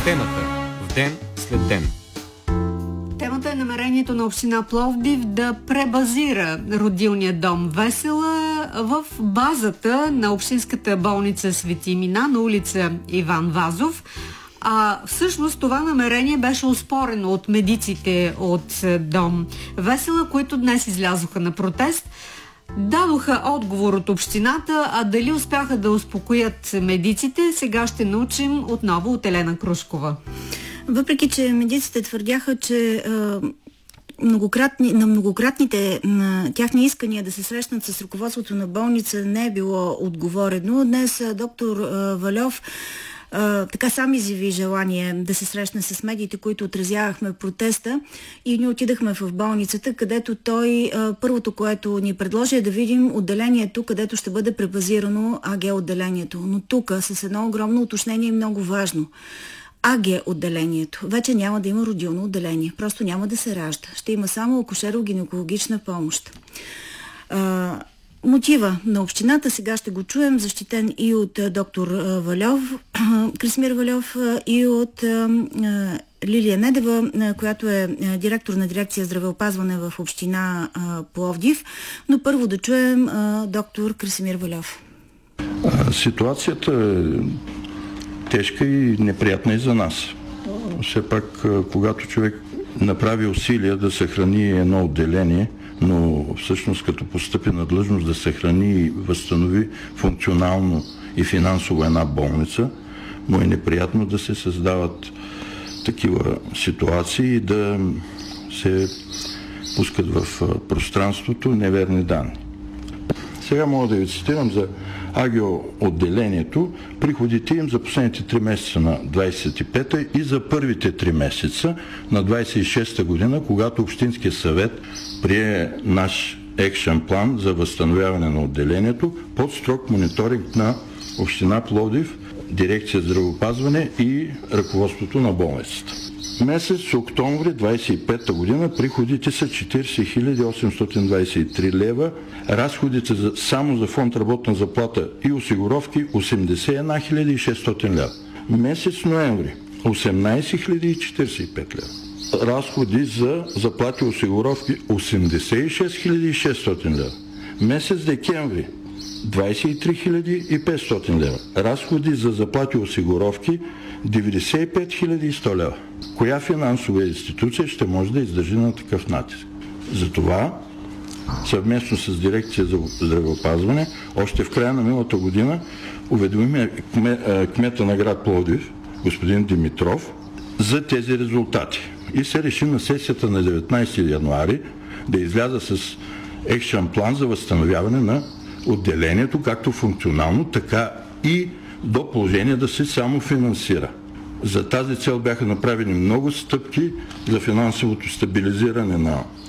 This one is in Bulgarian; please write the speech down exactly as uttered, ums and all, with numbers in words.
темата в ден след ден. Темата е намерението на община Пловдив да пребазира родилния дом Весела в базата на общинската болница Свети Мина на улица Иван Вазов. А всъщност това намерение беше оспорено от медиците от дом Весела, които днес излязоха на протест. Дадоха отговор от общината, а дали успяха да успокоят медиците, сега ще научим отново от Елена Крушкова. Въпреки че медиците твърдяха, че многократни, на многократните на тяхни искания да се срещнат с ръководството на болница не е било отговорено, днес доктор Вальов Uh, така сам изяви желание да се срещне с медиите, които отразявахме протеста, и ние отидахме в болницата, където той uh, първото, което ни предложи, е да видим отделението, където ще бъде пребазирано АГ отделението. Но тук с едно огромно уточнение и много важно. АГ отделението. Вече няма да има родилно отделение. Просто няма да се ражда. Ще има само акушеро-гинекологична помощ. Uh, Мотива на общината сега ще го чуем, защитен и от доктор Вальов, Красимир Вальов, и от Лилия Недева, която е директор на дирекция здравеопазване в община Пловдив. Но първо да чуем доктор Красимир Вальов. Ситуацията е тежка и неприятна и за нас. Все пак, когато човек направи усилия да съхрани едно отделение, но всъщност като постъпи на длъжност да съхрани и възстанови функционално и финансово една болница, му е неприятно да се създават такива ситуации и да се пускат в пространството неверни данни. Сега мога да ви цитирам за АГО отделението, приходите им за последните три месеца на двадесет и пета и за първите три месеца на двадесет и шеста година, когато Общинския съвет прие наш екшън план за възстановяване на отделението под строг мониторинг на Община Пловдив, дирекция здравеопазване и ръководството на болницата. Месец октомври двадесет и пета година приходите са четиридесет хиляди осемстотин двадесет и три лева, разходите за, само за фонд работна заплата и осигуровки осемдесет и една хиляди и шестстотин лева. Месец ноември осемнадесет хиляди четиридесет и пет лева. Разходи за заплати и осигуровки осемдесет и шест хиляди и шестстотин лева. Месец декември двадесет и три хиляди и петстотин лева. Разходи за заплати и осигуровки деветдесет и пет хиляди и сто лева. Коя финансова институция ще може да издържи на такъв натиск? Затова съвместно с дирекция за здравеопазване още в края на миналата година уведомиме кмета на град Пловдив, господин Димитров, за тези резултати. И се реши на сесията на деветнадесети януари да изляза с екшън план за възстановяване на отделението, както функционално, така и до положение да се само финансира. За тази цел бяха направени много стъпки за финансовото стабилизиране на